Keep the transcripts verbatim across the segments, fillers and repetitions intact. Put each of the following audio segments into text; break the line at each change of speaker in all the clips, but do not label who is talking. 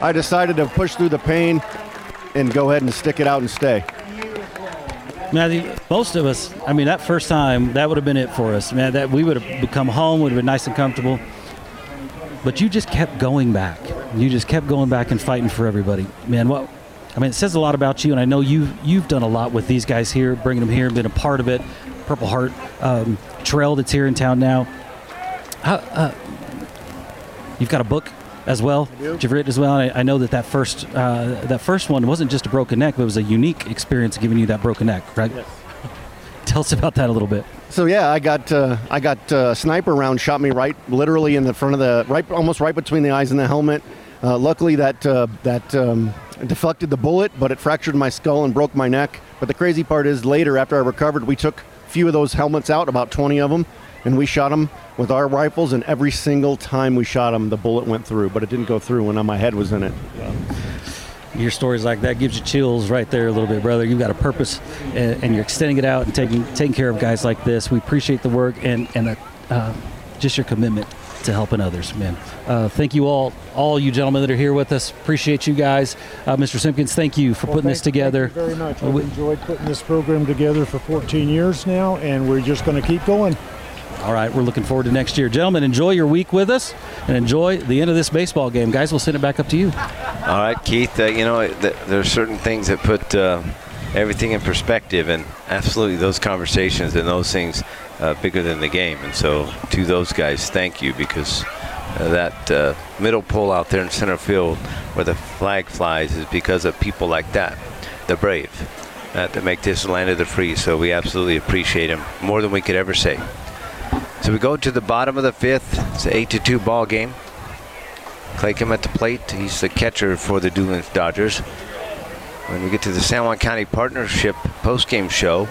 I decided to push through the pain and go ahead and stick it out and stay.
Man, most of us, I mean, that first time, that would have been it for us. Man, that we would have come home, would have been nice and comfortable. But you just kept going back. You just kept going back and fighting for everybody. Man, what? I mean, it says a lot about you, and I know you've, you've done a lot with these guys here, bringing them here, been a part of it. Purple Heart um, Trail that's here in town now. How, uh, you've got a book as well that you've written as well. I, I know that that first, uh, that first one wasn't just a broken neck, but it was a unique experience giving you that broken neck, right?
Yes.
Tell us about that a little bit.
So yeah, I got uh, I got uh, a sniper round shot me right, literally in the front of the right, almost right between the eyes and the helmet. Uh, luckily, that uh, that um, deflected the bullet, but it fractured my skull and broke my neck. But the crazy part is, later after I recovered, we took a few of those helmets out, about twenty of them, and we shot them with our rifles. And every single time we shot them, the bullet went through, but it didn't go through when my head was in it.
Yeah. Your stories like that gives you chills right there a little bit, brother. You've got a purpose, and, and you're extending it out and taking taking care of guys like this. We appreciate the work and and uh, uh, just your commitment to helping others, man. Uh, thank you all, all you gentlemen that are here with us. Appreciate you guys. Uh, Mister Simpkins, thank you for
well,
putting
thank,
this together.
Thank you very much. I've enjoyed putting this program together for fourteen years now, and we're just going to keep going.
All right, we're looking forward to next year. Gentlemen, enjoy your week with us and enjoy the end of this baseball game. Guys, we'll send it back up to you.
All right, Keith, uh, you know, th- there are certain things that put uh, everything in perspective, and absolutely those conversations and those things uh, bigger than the game. And so to those guys, thank you, because uh, that uh, middle pull out there in center field where the flag flies is because of people like that, the brave, uh, to make this land of the free. So we absolutely appreciate them more than we could ever say. So we go to the bottom of the fifth. It's an eight to two ball game. Claycomb at the plate. He's the catcher for the Doolin Dodgers. When we get to the San Juan County Partnership postgame show,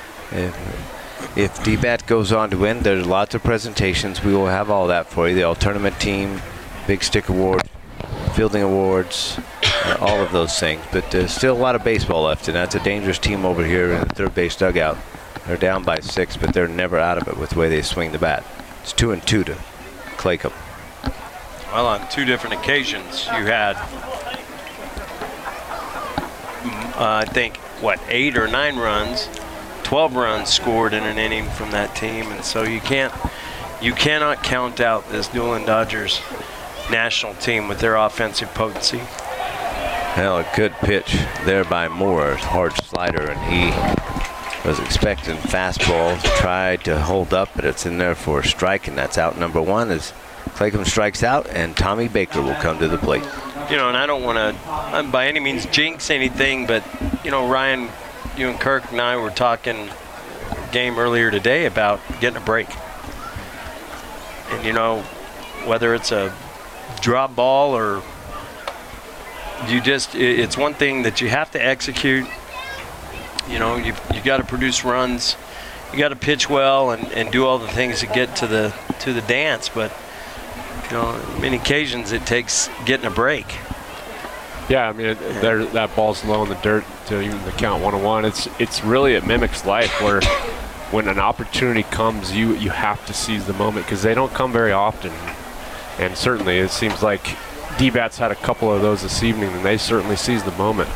if, if D BAT goes on to win, there's lots of presentations. We will have all that for you. The all-tournament team, Big Stick Award, fielding awards, uh, all of those things. But there's still a lot of baseball left, and that's a dangerous team over here in the third base dugout. They're down by six, but they're never out of it with the way they swing the bat. It's two and two to Claycomb.
Well, on two different occasions, you had, uh, I think, what, eight or nine runs, twelve runs scored in an inning from that team, and so you can't, you cannot count out this Doolin Dodgers national team with their offensive potency.
Well, a good pitch there by Moore, hard slider, and he was expecting fastball, tried to hold up, but it's in there for a strike, and that's out number one as Claycomb strikes out, and Tommy Baker will come to the plate.
You know, and I don't want to by any means jinx anything, but, you know, Ryan, you and Kirk and I were talking game earlier today about getting a break. And, you know, whether it's a drop ball or you just, it's one thing that you have to execute. You know, you you got to produce runs, you got to pitch well, and, and do all the things to get to the to the dance. But you know, on many occasions it takes getting a break.
Yeah, I mean, it, there, that ball's low in the dirt to even the count one and one. It's it's really, it mimics life where when an opportunity comes, you you have to seize the moment because they don't come very often. And certainly, it seems like D BAT's had a couple of those this evening, and they certainly seized the moment.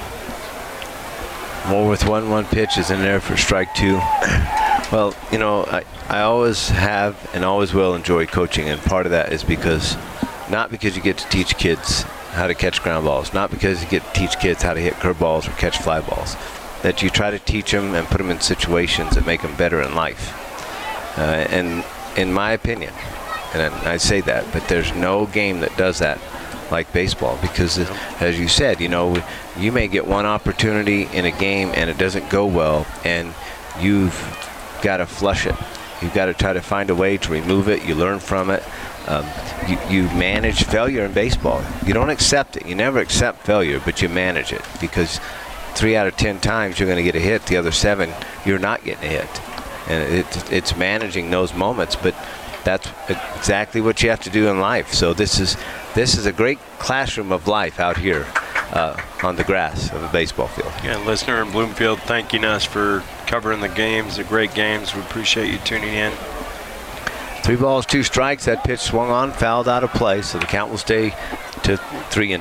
More with one one pitch is in there for strike two. Well, you know, I, I always have and always will enjoy coaching, and part of that is because, not because you get to teach kids how to catch ground balls, not because you get to teach kids how to hit curveballs or catch fly balls, that you try to teach them and put them in situations that make them better in life. Uh, and in my opinion, and I say that, but there's no game that does that like baseball, because as you said, you know, you may get one opportunity in a game and it doesn't go well, and you've got to flush it. You've got to try to find a way to remove it. You learn from it. Um, you, you manage failure in baseball. You don't accept it. You never accept failure, but you manage it, because three out of ten times you're going to get a hit. The other seven, you're not getting a hit. And it, it's managing those moments, but that's exactly what you have to do in life. So this is this is a great classroom of life out here uh, on the grass of a baseball field.
Yeah, listener in Bloomfield thanking us for covering the games, the great games. We appreciate you tuning in.
Three balls, two strikes. That pitch swung on, fouled out of play, so the count will stay to three and